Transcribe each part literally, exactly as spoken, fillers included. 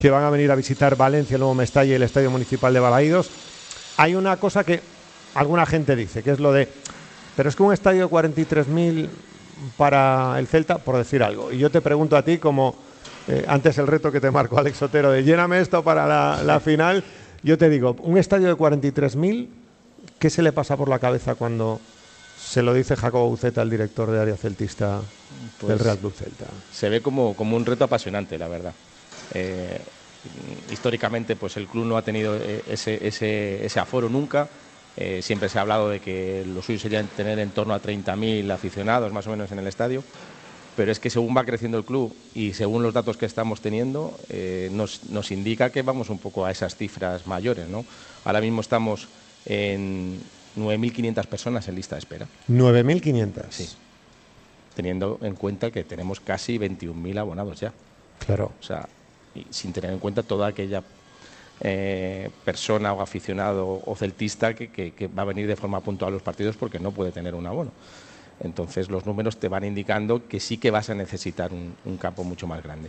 que van a venir a visitar Valencia, el nuevo Mestalla y el Estadio Municipal de Balaídos. Hay una cosa que alguna gente dice, que es lo de, pero es que un estadio de cuarenta y tres mil para el Celta, por decir algo. Y yo te pregunto a ti, como eh, antes el reto que te marcó Alex Otero de lléname esto para la, la final, yo te digo, un estadio de cuarenta y tres mil, ¿qué se le pasa por la cabeza cuando se lo dice Jacobo Buceta, el director de área celtista pues, del Real Club Celta? Se ve como, como un reto apasionante, la verdad. Eh, históricamente pues el club no ha tenido ese, ese, ese aforo nunca. Eh, siempre se ha hablado de que lo suyo sería tener en torno a treinta mil aficionados más o menos en el estadio, pero es que según va creciendo el club y según los datos que estamos teniendo eh, nos, nos indica que vamos un poco a esas cifras mayores, ¿no? Ahora mismo estamos en nueve mil quinientas personas en lista de espera. ¿nueve mil quinientas? Sí, teniendo en cuenta que tenemos casi veintiún mil abonados ya. Claro. O sea, y sin tener en cuenta toda aquella eh, persona o aficionado o celtista que, que, que va a venir de forma puntual a los partidos porque no puede tener un abono. Entonces los números te van indicando que sí que vas a necesitar un, un campo mucho más grande.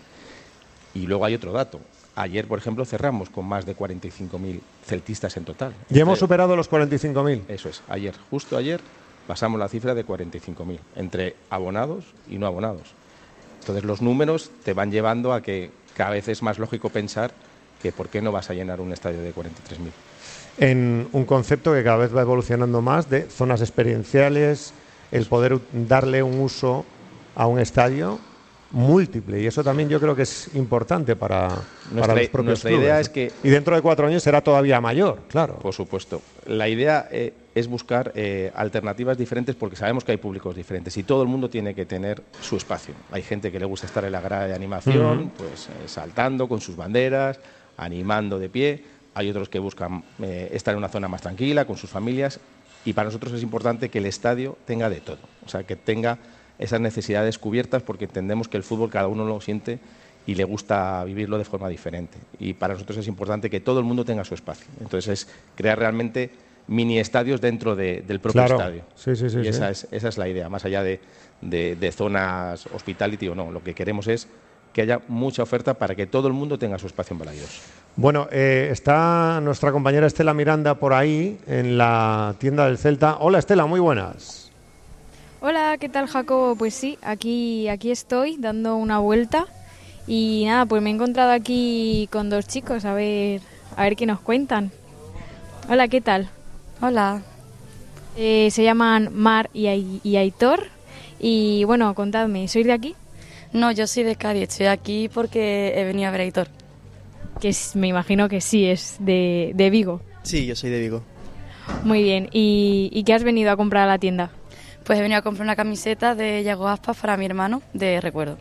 Y luego hay otro dato. Ayer, por ejemplo, cerramos con más de cuarenta y cinco mil celtistas en total. ¿Ya hemos superado los cuarenta y cinco mil? Eso es. Ayer, justo ayer, pasamos la cifra de cuarenta y cinco mil entre abonados y no abonados. Entonces los números te van llevando a que cada vez es más lógico pensar que por qué no vas a llenar un estadio de cuarenta y tres mil. En un concepto que cada vez va evolucionando más de zonas experienciales, el poder darle un uso a un estadio múltiple, y eso también yo creo que es importante para, nuestra, para los propios nuestra clubes. Idea es que, y dentro de cuatro años será todavía mayor, claro. Por supuesto. La idea eh, es buscar eh, alternativas diferentes porque sabemos que hay públicos diferentes y todo el mundo tiene que tener su espacio. Hay gente que le gusta estar en la grada de animación, uh-huh. pues eh, saltando con sus banderas, animando de pie. Hay otros que buscan eh, estar en una zona más tranquila con sus familias, y para nosotros es importante que el estadio tenga de todo, o sea, que tenga esas necesidades cubiertas, porque entendemos que el fútbol cada uno lo siente y le gusta vivirlo de forma diferente, y para nosotros es importante que todo el mundo tenga su espacio. Entonces es crear realmente mini estadios dentro de, del propio claro. estadio. Sí, sí, sí, y esa, sí. Es, esa es la idea, más allá de, de, de zonas hospitality o no. Lo que queremos es que haya mucha oferta para que todo el mundo tenga su espacio en Balaídos. Bueno, eh, está nuestra compañera Estela Miranda por ahí en la tienda del Celta. Hola Estela, muy buenas. Hola, ¿qué tal, Jacobo? Pues sí, aquí, aquí estoy dando una vuelta y nada, pues me he encontrado aquí con dos chicos, a ver, a ver qué nos cuentan. Hola, ¿qué tal? Hola. Eh, se llaman Mar y, y Aitor y bueno, contadme, ¿sois de aquí? No, yo soy de Cádiz, estoy aquí porque he venido a ver a Aitor. Que es, me imagino que sí, es de, de Vigo. Sí, yo soy de Vigo. Muy bien, ¿Y, ¿y qué has venido a comprar a la tienda? Pues he venido a comprar una camiseta de Yago Aspas para mi hermano, de recuerdo.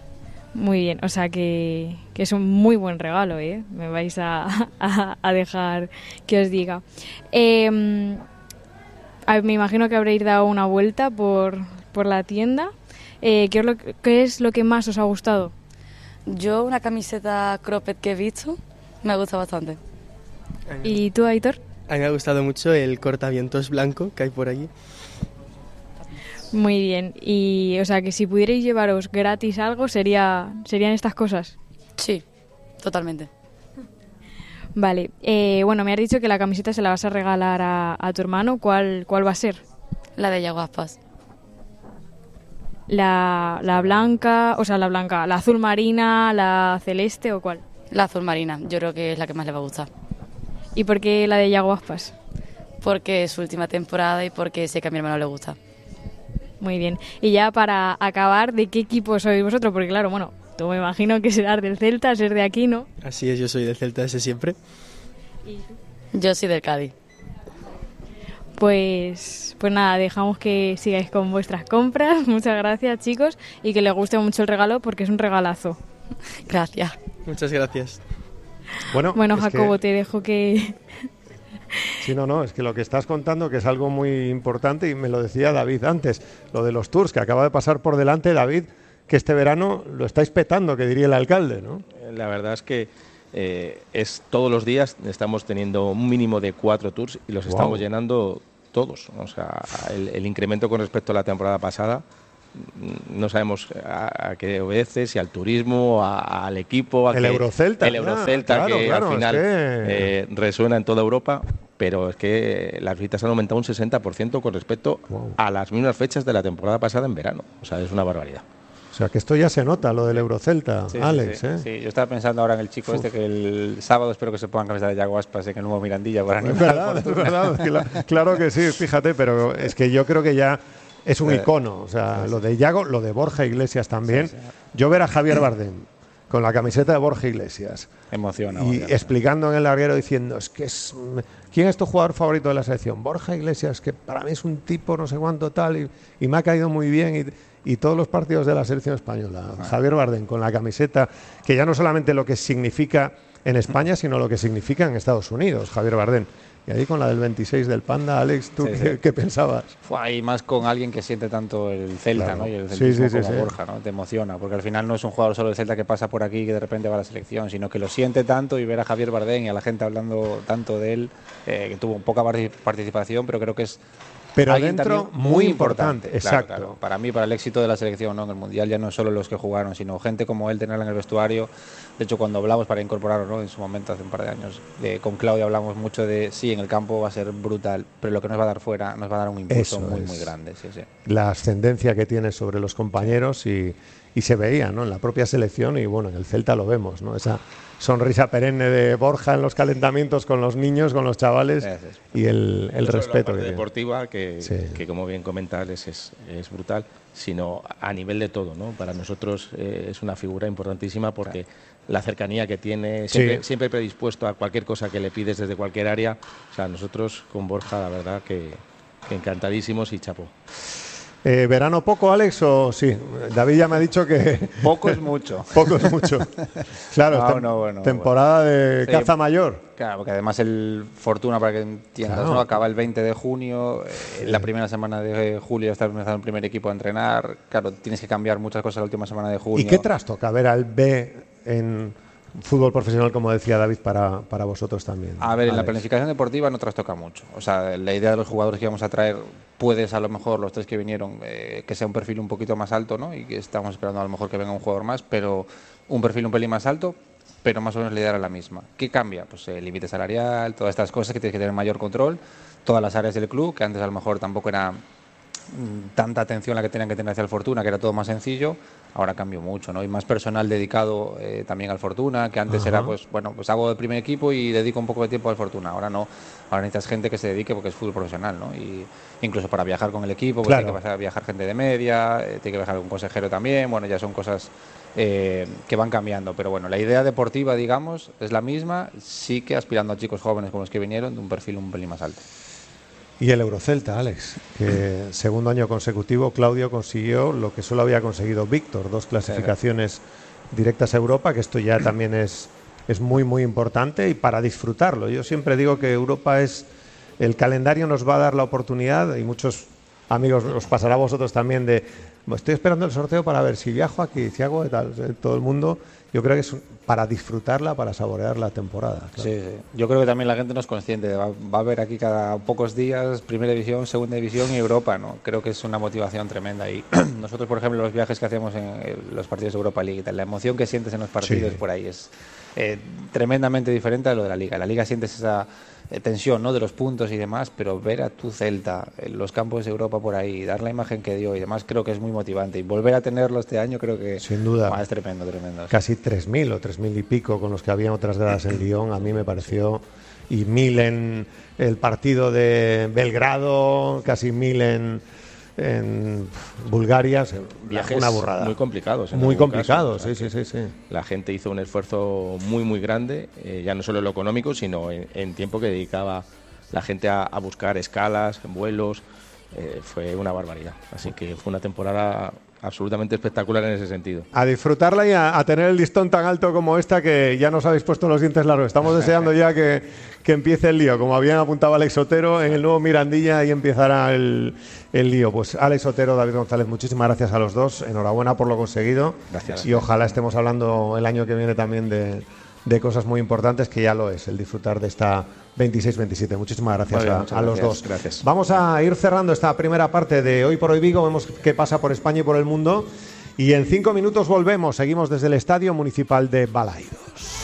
Muy bien, o sea que, que es un muy buen regalo, ¿eh? Me vais a, a, a dejar que os diga. Eh, a, me imagino que habréis dado una vuelta por, por la tienda. Eh, ¿qué, es lo, ¿Qué es lo que más os ha gustado? Yo, una camiseta cropped que he visto, me gusta bastante. ¿Y tú, Aitor? A mí me ha gustado mucho el cortavientos blanco que hay por allí. Muy bien, y o sea que si pudierais llevaros gratis algo, sería ¿serían estas cosas? Sí, totalmente. Vale, eh, bueno, me has dicho que la camiseta se la vas a regalar a, a tu hermano. ¿Cuál, cuál va a ser? La de Yago Aspas. La, la blanca, o sea, la blanca, la azul marina, la celeste o cuál? La azul marina, yo creo que es la que más le va a gustar. ¿Y por qué la de Yago Aspas? Porque es su última temporada y porque sé que a mi hermano le gusta. Muy bien. Y ya para acabar, ¿de qué equipo sois vosotros? Porque claro, bueno, tú me imagino que serás del Celta, ser de aquí, ¿no? Así es, yo soy del Celta desde siempre. ¿Y tú? Yo soy del Cádiz. Pues, pues nada, dejamos que sigáis con vuestras compras. Muchas gracias, chicos, y que les guste mucho el regalo porque es un regalazo. Gracias. Muchas gracias. Bueno, bueno es Jacobo, que... te dejo que... Sí, no, no, es que lo que estás contando que es algo muy importante, y me lo decía David antes, lo de los tours que acaba de pasar por delante, David, que este verano lo estáis petando, que diría el alcalde, ¿no? La verdad es que eh, es todos los días estamos teniendo un mínimo de cuatro tours y los wow. estamos llenando todos. O sea, el, el incremento con respecto a la temporada pasada no sabemos a, a qué obedece, si al turismo, a, al equipo, a el que, Eurocelta, el Eurocelta ah, claro, que claro, al final es que... eh, resuena en toda Europa, pero es que las visitas han aumentado un sesenta por ciento con respecto wow. a las mismas fechas de la temporada pasada en verano. O sea, es una barbaridad. O sea, que esto ya se nota, lo del Eurocelta, sí, Alex. Sí, sí. ¿eh? sí, yo estaba pensando ahora en el chico Uf. este que el sábado espero que se pongan camiseta de Yago Aspas en el nuevo Mirandilla para animar. Es verdad, es verdad, claro que sí, fíjate, pero es que yo creo que ya es un eh, icono. O sea, sí, lo de Yago, lo de Borja Iglesias también. Sí, sí. Yo ver a Javier Bardem con la camiseta de Borja Iglesias. Emociona. Y obviamente. Explicando en el larguero diciendo, es que es... ¿Quién es tu jugador favorito de la selección? Borja Iglesias, que para mí es un tipo no sé cuánto tal y, y me ha caído muy bien y... Y todos los partidos de la selección española, ah. Javier Bardem con la camiseta, que ya no solamente lo que significa en España, sino lo que significa en Estados Unidos, Javier Bardem. Y ahí con la del veintiséis del Panda, Alex, ¿tú sí, qué, sí. qué pensabas? Fue ahí más con alguien que siente tanto el Celta, claro. ¿no? Y el sí, sí, sí, como sí. Borja, ¿no? Te emociona, porque al final no es un jugador solo del Celta que pasa por aquí y que de repente va a la selección, sino que lo siente tanto y ver a Javier Bardem y a la gente hablando tanto de él, eh, que tuvo poca participación, pero creo que es pero dentro muy importante, exacto. Claro, claro. Para mí, para el éxito de la selección, ¿no? En el Mundial ya no solo los que jugaron, sino gente como él, tenerla en el vestuario. De hecho, cuando hablamos para incorporarlo, ¿no? En su momento, hace un par de años, eh, con Claudio hablamos mucho de, sí, en el campo va a ser brutal, pero lo que nos va a dar fuera nos va a dar un impulso Eso muy, es. muy grande. Sí, sí. La ascendencia que tiene sobre los compañeros y, y se veía, ¿no? En la propia selección y, bueno, en el Celta lo vemos, ¿no? Esa sonrisa perenne de Borja en los calentamientos con los niños, con los chavales es, es. y el, el respeto la que deportiva que, sí. que como bien comentas es, es, es brutal, sino a nivel de todo, ¿no? Para nosotros eh, es una figura importantísima porque claro. la cercanía que tiene, siempre, sí. siempre predispuesto a cualquier cosa que le pides desde cualquier área. O sea, nosotros con Borja la verdad que, que encantadísimos y chapó. Eh, ¿Verano poco, Alex, o sí? David ya me ha dicho que... Poco es mucho. Poco es mucho. Claro, no, tem no, bueno, temporada bueno. de sí, caza mayor. Claro, porque además el Fortuna, para que entiendas, claro. ¿no? Acaba el veinte de junio, eh, la primera semana de julio está empezando el primer equipo a entrenar. Claro, tienes que cambiar muchas cosas la última semana de junio. ¿Y qué trastoca ver al B en... fútbol profesional, como decía David, para, para vosotros también? A ver, Alex. En la planificación deportiva no trastoca mucho. O sea, la idea de los jugadores que vamos a traer, puedes a lo mejor, los tres que vinieron, eh, que sea un perfil un poquito más alto, ¿no? Y que estamos esperando a lo mejor que venga un jugador más, pero un perfil un pelín más alto, pero más o menos la idea era la misma. ¿Qué cambia? Pues el límite salarial, todas estas cosas que tienes que tener mayor control, todas las áreas del club, que antes a lo mejor tampoco era tanta atención la que tenían que tener hacia el Fortuna, que era todo más sencillo. Ahora cambió mucho, ¿no? Y más personal dedicado eh, también al Fortuna, que antes Ajá. era, pues, bueno, pues hago el primer equipo y dedico un poco de tiempo al Fortuna. Ahora no, ahora necesitas gente que se dedique porque es fútbol profesional, ¿no? Y incluso para viajar con el equipo, pues claro. tiene que viajar gente de media, eh, tiene que viajar un consejero también, bueno, ya son cosas eh, que van cambiando. Pero bueno, la idea deportiva, digamos, es la misma, sí que aspirando a chicos jóvenes como los que vinieron, de un perfil un pelín más alto. Y el Eurocelta, Alex, que segundo año consecutivo Claudio consiguió lo que solo había conseguido Víctor, dos clasificaciones directas a Europa, que esto ya también es, es muy, muy importante y para disfrutarlo. Yo siempre digo que Europa es, el calendario nos va a dar la oportunidad y muchos amigos os pasará a vosotros también de, estoy esperando el sorteo para ver si viajo aquí, si hago tal, todo el mundo. Yo creo que es para disfrutarla, para saborear la temporada. Claro. Sí, sí. Yo creo que también la gente no es consciente. Va, va a haber aquí cada pocos días Primera División, Segunda División y Europa, ¿no? Creo que es una motivación tremenda. Y nosotros, por ejemplo, los viajes que hacemos en los partidos de Europa League, la emoción que sientes en los partidos sí. por ahí es eh, tremendamente diferente a lo de la Liga. En la Liga sientes esa eh, tensión, ¿no? De los puntos y demás, pero ver a tu Celta en los campos de Europa por ahí, dar la imagen que dio y demás, creo que es muy motivante. Y volver a tenerlo este año creo que sin duda ah, es tremendo, tremendo. Casi tres mil o tres mil y pico con los que habían otras gradas en Lyon, a mí me pareció, y mil en el partido de Belgrado, casi mil en, en Bulgaria, viajes una burrada. Muy complicados. Muy complicados, sí, sí, sí, sí. La gente hizo un esfuerzo muy, muy grande, eh, ya no solo en lo económico, sino en, en tiempo que dedicaba la gente a, a buscar escalas, vuelos, eh, fue una barbaridad. Así que fue una temporada absolutamente espectacular en ese sentido. A disfrutarla y a, a tener el listón tan alto como esta, que ya nos habéis puesto los dientes largos. Estamos deseando ya que, que empiece el lío. Como habían apuntado Alex Otero, en el nuevo Mirandilla ahí empezará el, el lío. Pues Alex Otero, David González, muchísimas gracias a los dos. Enhorabuena por lo conseguido. Gracias. Y ojalá estemos hablando el año que viene también de, de cosas muy importantes, que ya lo es, el disfrutar de esta veintiséis veintisiete. Muchísimas gracias, bien, a, muchas a los gracias, dos. gracias. Vamos a ir cerrando esta primera parte de Hoy por Hoy Vigo. Vemos qué pasa por España y por el mundo. Y en cinco minutos volvemos. Seguimos desde el Estadio Municipal de Balaidos.